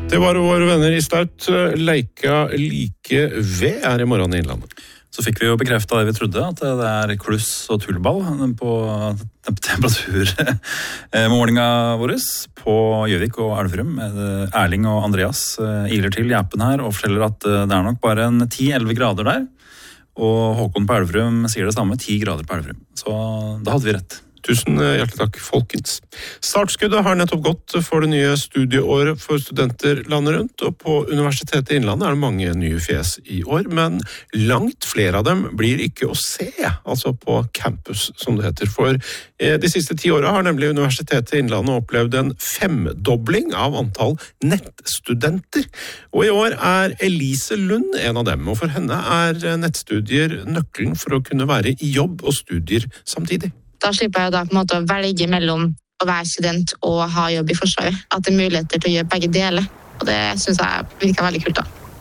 Det var våre venner i Staut. Leika like ved I morgen I Innlandet. Så fikk vi jo bekreftet det vi trodde, at det kluss og tullball på temperaturmålingen vår på Gjøvik og Elverum. Erling og Andreas iler til hjelpen her og forteller at det nok bare 10-11 grader der. Og Håkon på Elverum sier det samme, 10 grader på Elverum. Så da hadde vi rett. Tusen hjertelig takk, folkens. Startskuddet har nettopp gått for det nye studieåret for studenter landet rundt, og på Universitetet I Innlandet det mange nye fjes I år, men langt flere av dem blir ikke å se, altså på campus, som det heter. For de siste 10 årene har nemlig Universitetet I Innlandet opplevd en 5-dobling av antall nettstudenter. Og I år Elise Lund en av dem, og for henne nettstudier nøkkelen for å kunne være I jobb og studier samtidig. Da slipper jeg da på en måte å velge mellom å være student og ha jobb I Forsvaret. At det muligheter til å gjøre begge deler. Og det synes jeg virker veldig kult da.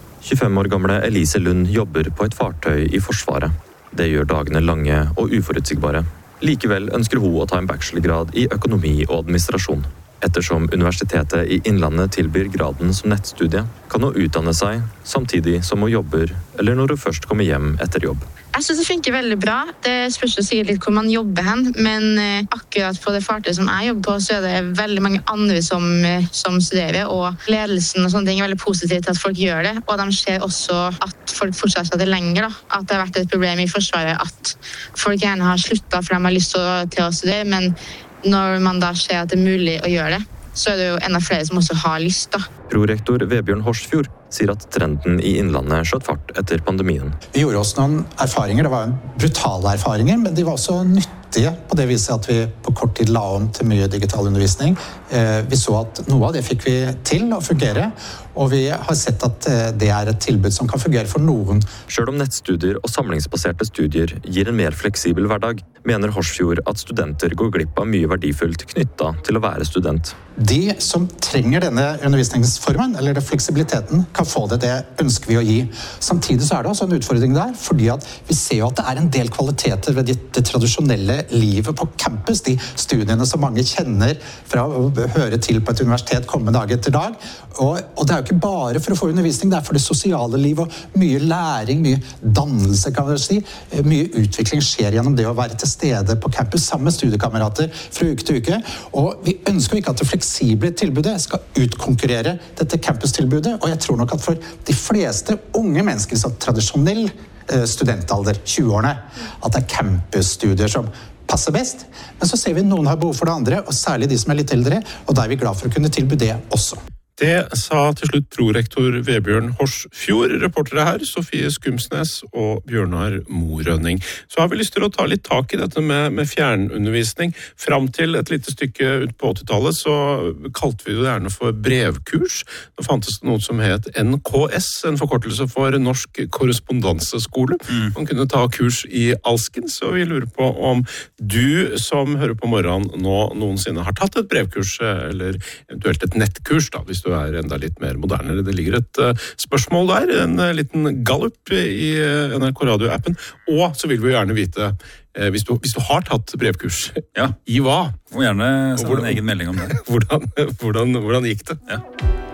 25 år gamle Elise Lund jobber på et fartøy I Forsvaret. Det gjør dagene lange og uforutsigbare. Likevel ønsker hun å ta en bachelorgrad I økonomi og administrasjon. Ettersom Universitetet I Innlandet tilbyr graden som nettstudie, kan hun utdanne seg samtidig som hun jobber, eller når hun først kommer hjem etter jobb. Jeg synes det funker veldig bra. Det spørs sikkert litt hvor man jobber hen, men akkurat på det fartøyet som jeg jobber på, så det veldig mange andre som studerer, og ledelsen og sånne ting veldig positivt til at folk gjør det, og de ser også at folk fortsetter det lenger, da. At det har vært et problem I Forsvaret at folk gjerne har sluttet for de har lyst til å studere, men når man da ser at det mulig å gjøre det, så det jo enda flere som også har lyst da. Prorektor Vebjørn Horsfjord sier at trenden I Innlandet skjøt fart etter pandemien. Vi gjorde oss noen erfaringer, det var brutale erfaringer, men de var også nyttige på det viset at vi på kort tid la om til mye digital undervisning. Vi så at noe av det fikk vi til å fungere, og vi har sett at det et tilbud som kan fungere for noen. Selv om nettstudier og samlingsbaserte studier gir en mer fleksibel hverdag, mener Horsfjord at studenter går glipp av mye verdifullt knyttet til å være student. De som trenger denne undervisningsformen, eller fleksibiliteten, kan få det ønsker vi å gi. Samtidig så det også en utfordring der, fordi at vi ser jo at det en del kvaliteter ved det tradisjonelle livet på campus, de studiene som mange kjenner fra å høre til på et universitet, komme dag etter dag, og det jo ikke bare for å få undervisning, det for det sosiale livet, og mye læring, mye dannelse, kan vi si. Mye utvikling skjer gjennom det å være til stede på campus sammen med studiekamerater fra uke til uke, og vi ønsker jo ikke at det fleksible tilbudet skal utkonkurrere dette campustilbudet, og jeg tror nok at for de fleste unge mennesker som tradisjonell studentalder, 20-årene, at det campusstudier som passer best, men så ser vi noen har behov for det andre, og særlig de som litt eldre, og da vi glad for å kunne tilby det også. Det sa til slutt prorektor Vebjørn Horsfjord, reportere her, Sofie Skumsnes og Bjørnar Morønning. Så har vi lyst til å ta litt tak I dette med fjernundervisning. Fram til et lite stykke ut på 80-tallet så kalte vi det gjerne for brevkurs. Nå fantes det noe som het NKS, en forkortelse for Norsk Korrespondanseskole. Man kunne ta kurs I alskens, så vi lurer på om du som hører på morgenen nå noensinne har tatt et brevkurs, eller eventuelt et nettkurs da, hvis du enda litt mer moderne. Det ligger et spørsmål der, en liten gallup I NRK Radio-appen, og så vil vi gjerne vite, hvis du har tatt brevkurs, ja. I hva? Og gjerne sende en egen melding om det. Hvordan gikk det? Ja.